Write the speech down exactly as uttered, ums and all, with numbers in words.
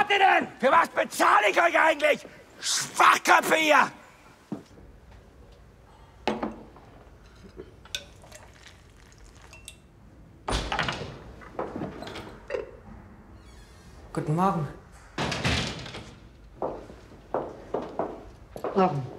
ihr denn? Für was bezahle ich euch eigentlich? Schwachköpfe hier! Guten Morgen. Morgen.